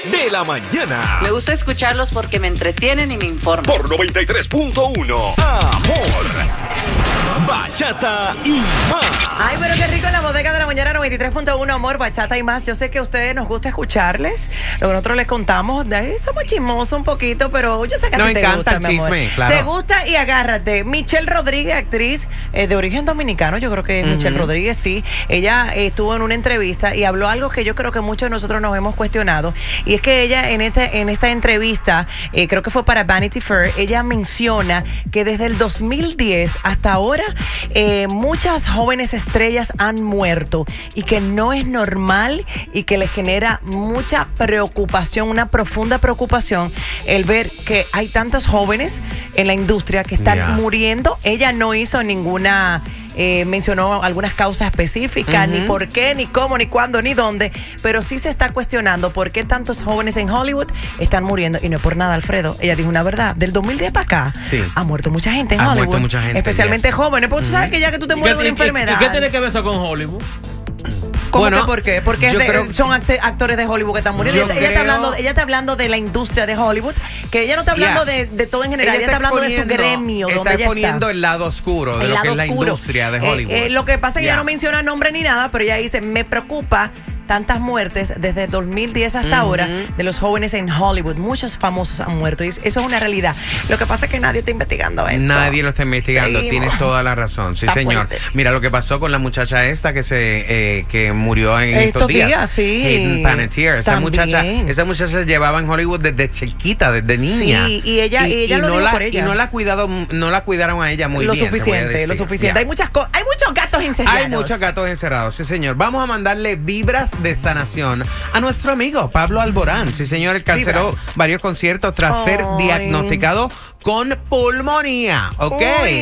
de la mañana. Me gusta escucharlos porque me entretienen y me informan. Por 93.1, Amor, Bachata y más. Ay, pero qué rico en la bodega de la mañana 93.1, Amor, Bachata y más. Yo sé que a ustedes nos gusta escucharles. Lo que nosotros les contamos, somos chismosos un poquito, pero yo sé que a ti te gusta, mi amor. Claro. Te gusta y agárrate. Michelle Rodríguez, actriz de origen dominicano, yo creo que es Michelle Rodríguez, sí. Ella estuvo en una entrevista y habló algo que yo creo que muchos de nosotros nos hemos cuestionado. Y es que ella en esta entrevista, creo que fue para Vanity Fair, ella menciona que desde el 2010 hasta ahora muchas jóvenes estrellas han muerto y que no es normal y que les genera mucha preocupación, una profunda preocupación el ver que hay tantas jóvenes en la industria que están muriendo. Ella no hizo ninguna... mencionó algunas causas específicas, ni por qué, ni cómo, ni cuándo, ni dónde, pero sí se está cuestionando por qué tantos jóvenes en Hollywood están muriendo, y no es por nada, Alfredo. Ella dijo una verdad, del 2010 para acá ha muerto mucha gente en Hollywood, muerto mucha gente, especialmente jóvenes, porque tú sabes que ya que tú te mueres de una enfermedad. ¿Y qué tiene que ver eso con Hollywood? ¿Cómo Bueno, que por qué? Porque son actores de Hollywood que están muriendo. Ella está hablando de la industria de Hollywood, que ella no está hablando de todo en general, ella está hablando de su gremio, donde ella está poniendo el lado oscuro de lo que es la industria de Hollywood. Lo que pasa es que ella no menciona nombre ni nada, pero ella dice, me preocupa tantas muertes desde 2010 hasta ahora de los jóvenes en Hollywood. Muchos famosos han muerto y eso es una realidad. Lo que pasa es que nadie está investigando eso. Nadie lo está investigando. Seguimos. Tienes toda la razón. Sí, Está señor. fuerte. Mira lo que pasó con la muchacha esta que murió en estos días. Sí. Hayden Panettiere. Esa muchacha se llevaba en Hollywood desde chiquita, desde niña. Sí, y ella lo dijo por ella. Y no la cuidaron a ella muy bien. Lo suficiente. Hay muchos gatos encerrados. Hay muchos gatos encerrados, sí, señor. Vamos a mandarle vibras de sanación a nuestro amigo Pablo Alborán. Sí, señor, él canceló varios conciertos tras ser diagnosticado con pulmonía, ¿ok?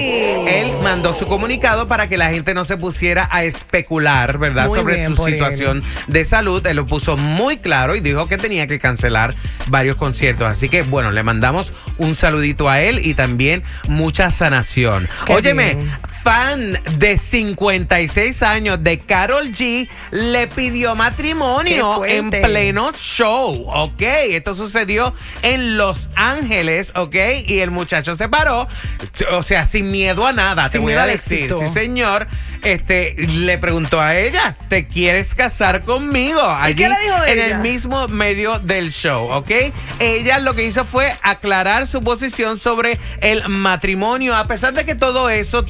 Él mandó su comunicado para que la gente no se pusiera a especular, ¿verdad? Sobre su situación de salud. Él lo puso muy claro y dijo que tenía que cancelar varios conciertos. Así que, bueno, le mandamos un saludito a él y también mucha sanación. Óyeme, fan de 56 años de Karol G le pidió matrimonio en pleno show, ¿ok? Esto sucedió en Los Ángeles, ¿ok? Y el muchacho se paró, o sea, sin miedo a nada, te voy a decir. Sí, señor. Le preguntó a ella, ¿te quieres casar conmigo? Allí, ¿y qué le dijo ella? En el mismo medio del show, ¿ok? Ella lo que hizo fue aclarar su posición sobre el matrimonio, a pesar de que todo eso